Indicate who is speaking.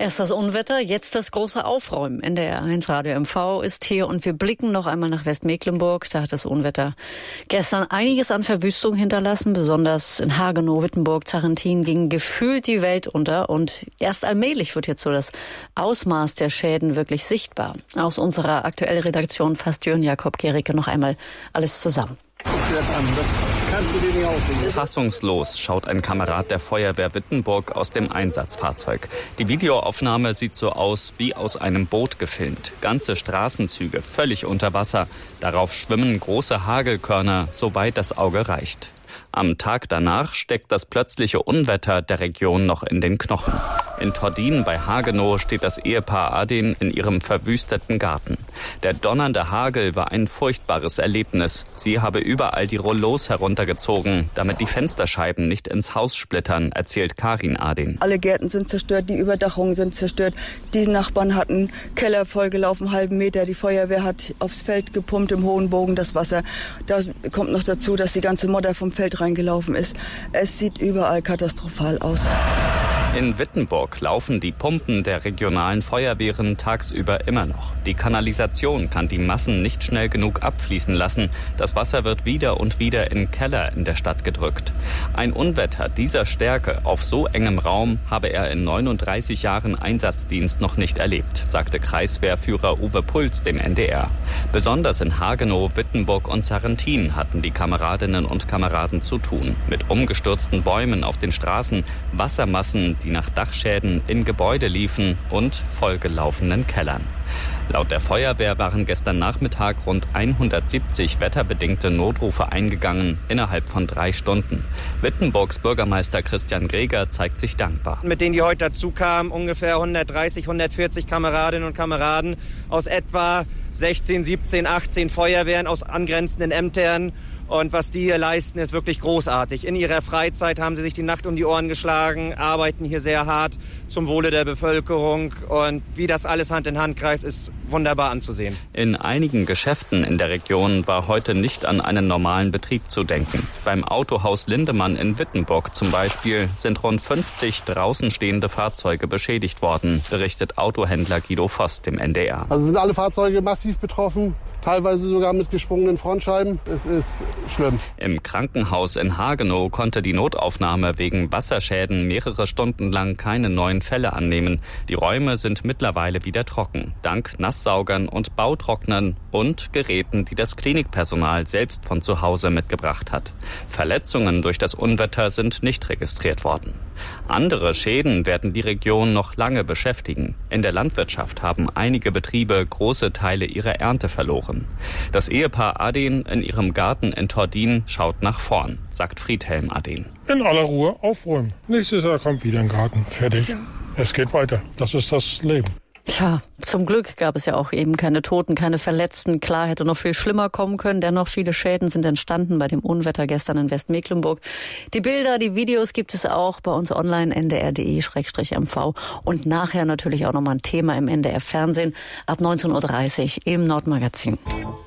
Speaker 1: Erst das Unwetter, jetzt das große Aufräumen. NDR1 Radio MV ist hier und wir blicken noch einmal nach Westmecklenburg. Da hat das Unwetter gestern einiges an Verwüstung hinterlassen. Besonders in Hagenow, Wittenburg, Zarentin ging gefühlt die Welt unter. Und erst allmählich wird jetzt so das Ausmaß der Schäden wirklich sichtbar. Aus unserer aktuellen Redaktion fasst Jörn Jakob Gericke noch einmal alles zusammen.
Speaker 2: Fassungslos schaut ein Kamerad der Feuerwehr Wittenburg aus dem Einsatzfahrzeug. Die Videoaufnahme sieht so aus wie aus einem Boot gefilmt. Ganze Straßenzüge völlig unter Wasser. Darauf schwimmen große Hagelkörner, soweit das Auge reicht. Am Tag danach steckt das plötzliche Unwetter der Region noch in den Knochen. In Tordin bei Hagenow steht das Ehepaar Adin in ihrem verwüsteten Garten. Der donnernde Hagel war ein furchtbares Erlebnis. Sie habe überall die Rollos heruntergezogen, damit die Fensterscheiben nicht ins Haus splittern, erzählt Karin Adin.
Speaker 3: Alle Gärten sind zerstört, die Überdachungen sind zerstört. Die Nachbarn hatten Keller vollgelaufen, einen halben Meter. Die Feuerwehr hat aufs Feld gepumpt, im hohen Bogen das Wasser. Da kommt noch dazu, dass die ganze Modder vom Feld reingelaufen ist. Es sieht überall katastrophal aus.
Speaker 2: In Wittenburg laufen die Pumpen der regionalen Feuerwehren tagsüber immer noch. Die Kanalisation kann die Massen nicht schnell genug abfließen lassen. Das Wasser wird wieder und wieder in Keller in der Stadt gedrückt. Ein Unwetter dieser Stärke auf so engem Raum habe er in 39 Jahren Einsatzdienst noch nicht erlebt, sagte Kreiswehrführer Uwe Puls dem NDR. Besonders in Hagenow, Wittenburg und Zarentin hatten die Kameradinnen und Kameraden zu tun. Mit umgestürzten Bäumen auf den Straßen, Wassermassen, die nach Dachschäden in Gebäude liefen und vollgelaufenen Kellern. Laut der Feuerwehr waren gestern Nachmittag rund 170 wetterbedingte Notrufe eingegangen, innerhalb von 3 Stunden. Wittenburgs Bürgermeister Christian Greger zeigt sich dankbar.
Speaker 4: Mit denen, die heute dazu kamen, ungefähr 130, 140 Kameradinnen und Kameraden aus etwa 16, 17, 18 Feuerwehren aus angrenzenden Ämtern. Und was die hier leisten, ist wirklich großartig. In ihrer Freizeit haben sie sich die Nacht um die Ohren geschlagen, arbeiten hier sehr hart zum Wohle der Bevölkerung. Und wie das alles Hand in Hand greift, ist wunderbar anzusehen.
Speaker 2: In einigen Geschäften in der Region war heute nicht an einen normalen Betrieb zu denken. Beim Autohaus Lindemann in Wittenburg zum Beispiel sind rund 50 draußen stehende Fahrzeuge beschädigt worden, berichtet Autohändler Guido Voss dem NDR.
Speaker 5: Also sind alle Fahrzeuge massiv betroffen. Teilweise sogar mit gesprungenen Frontscheiben. Es ist schlimm.
Speaker 2: Im Krankenhaus in Hagenow konnte die Notaufnahme wegen Wasserschäden mehrere Stunden lang keine neuen Fälle annehmen. Die Räume sind mittlerweile wieder trocken, dank Nasssaugern und Bautrocknern und Geräten, die das Klinikpersonal selbst von zu Hause mitgebracht hat. Verletzungen durch das Unwetter sind nicht registriert worden. Andere Schäden werden die Region noch lange beschäftigen. In der Landwirtschaft haben einige Betriebe große Teile ihrer Ernte verloren. Das Ehepaar Adin in ihrem Garten in Tordin schaut nach vorn, sagt Friedhelm Adin.
Speaker 6: In aller Ruhe aufräumen. Nächstes Jahr kommt wieder ein Garten. Fertig. Ja. Es geht weiter. Das ist das Leben.
Speaker 1: Tja, zum Glück gab es ja auch eben keine Toten, keine Verletzten. Klar, hätte noch viel schlimmer kommen können. Dennoch viele Schäden sind entstanden bei dem Unwetter gestern in Westmecklenburg. Die Bilder, die Videos gibt es auch bei uns online ndr.de/mv und nachher natürlich auch nochmal ein Thema im NDR Fernsehen ab 19:30 Uhr im Nordmagazin.